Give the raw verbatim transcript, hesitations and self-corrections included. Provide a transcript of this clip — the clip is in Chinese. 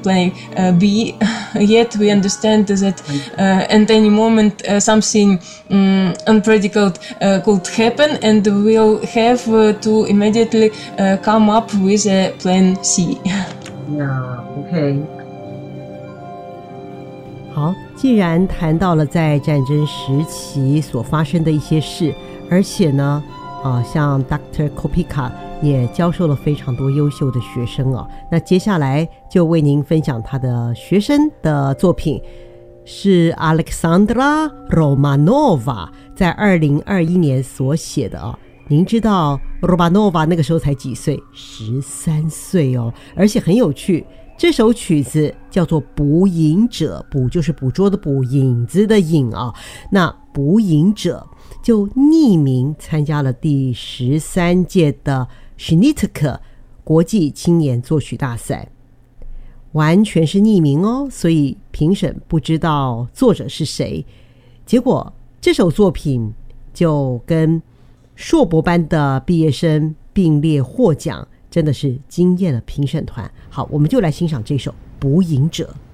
play uh, B. Yet we understand that uh, at any moment uh, something um, unpredictable uh, could happen, and we'll have uh, to immediately uh, come up with a plan C. Yeah, okay. 好，既然谈到了在战争时期所发生的一些事，而且呢，啊，像 Doctor Kopika 也教授了非常多优秀的学生哦。那接下来就为您分享他的学生的作品，是 Alexandra Romanova 在二零二一年所写的哦。您知道 Romanova 那个时候才几岁？十三岁哦，而且很有趣。这首曲子叫做《捕影者》，捕就是捕捉的捕，影子的影啊。那捕影者就匿名参加了第十三届的 Schnitke 国际青年作曲大赛，完全是匿名哦，所以评审不知道作者是谁。结果这首作品就跟硕博班的毕业生并列获奖，真的是惊艳了评审团。好，我们就来欣赏这首《捕影者》。